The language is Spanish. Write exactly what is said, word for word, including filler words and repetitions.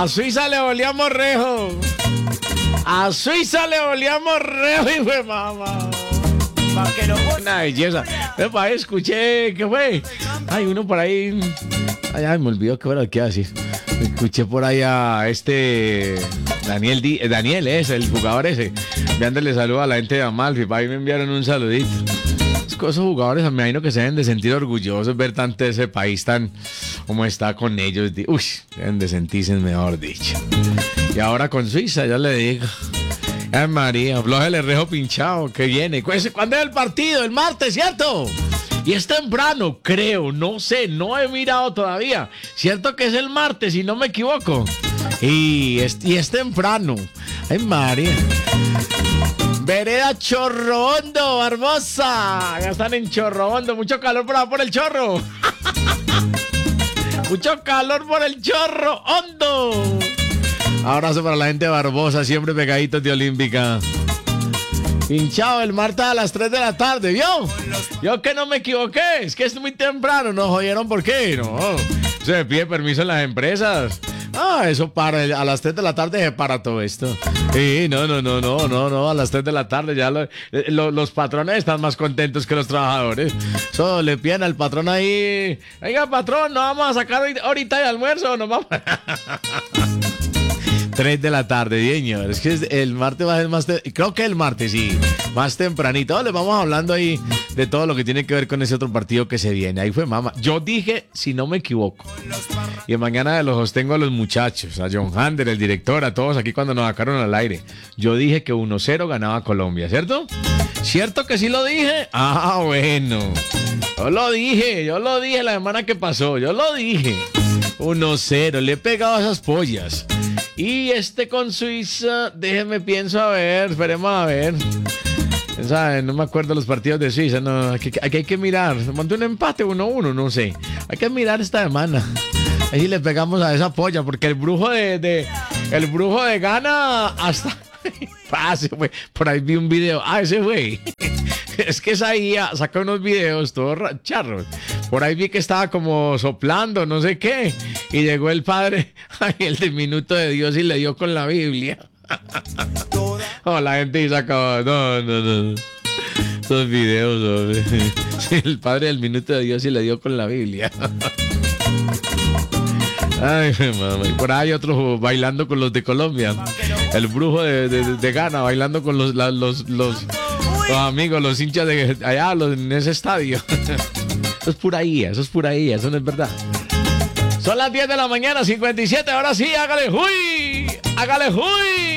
A Suiza le olíamos rejo. A Suiza le olíamos rejo, hijo de mamá. Una belleza. Epa, escuché, ¿qué fue? Hay uno por ahí. Ay, ay, me olvidó qué era, qué iba a decir. Escuché por ahí a este Daniel, Di, Daniel es el jugador ese. Enviándole saludo a la gente de Amalfi. Ahí me enviaron un saludito. Esos jugadores, me imagino que se deben de sentir orgullosos ver tanto ese país tan como está con ellos. Uy, deben de sentirse, mejor dicho. Y ahora con Suiza, ya le digo. Ay, María, flójele rejo pinchado, que viene. ¿Cuándo es el partido? El martes, ¿cierto? Y es temprano, creo, no sé, no he mirado todavía. Cierto que es el martes, si no me equivoco. Y es, y es temprano. Ay, María. Vereda Chorro Hondo, Barbosa. Ya están en Chorro Hondo. Mucho calor por, por el chorro. Mucho calor por el Chorro Hondo. Abrazo para la gente de Barbosa, siempre pegaditos de Olímpica. Pinchado el martes a las tres de la tarde, ¿vio? Yo que no me equivoqué, es que es muy temprano, nos jodieron, ¿por qué? No, se pide permiso en las empresas. Ah, eso para, a las tres de la tarde se para todo esto. Sí, no, no, no, no, no, no, a las tres de la tarde ya lo, lo, los patrones están más contentos que los trabajadores. Eso le piden al patrón ahí, oiga, patrón, no vamos a sacar ahorita el almuerzo, nos vamos. tres de la tarde, señor. Es que el martes va a ser más... Te- Creo que el martes, sí. Más tempranito. Les vamos hablando ahí de todo lo que tiene que ver con ese otro partido que se viene. Ahí fue mama. Yo dije, si no me equivoco. Y mañana los sostengo a los muchachos. A John Hander, el director, a todos aquí cuando nos sacaron al aire. Yo dije que uno cero ganaba Colombia, ¿cierto? ¿Cierto que sí lo dije? Ah, bueno. Yo lo dije. Yo lo dije la semana que pasó. Yo lo dije. uno cero. Le he pegado a esas pollas. Y este con Suiza, déjeme pienso a ver, esperemos a ver. ¿Saben? No me acuerdo los partidos de Suiza, no, aquí, aquí hay que mirar. Se mandó un empate uno uno, no sé. Hay que mirar esta semana. Ahí le pegamos a esa polla, porque el brujo de, de el brujo de Ghana hasta pase, güey. Por ahí vi un video. Ah, ese güey. Es que esa I A saca unos videos todos charros. Por ahí vi que estaba como soplando, no sé qué. Y llegó el padre, ay, el de Minuto de Dios, y le dio con la Biblia. Oh, la gente saca. No, no, no. Esos videos, hombre. Sí, el padre del Minuto de Dios y le dio con la Biblia. Ay, mamá. Y por ahí otro bailando con los de Colombia. El brujo de, de, de Ghana bailando con los, la, los, los, los amigos, los hinchas de allá, los, en ese estadio. Eso es pura I A, eso es pura I A, eso no es verdad. Son las diez de la mañana, cincuenta y siete, ahora sí, hágale huy, hágale huy.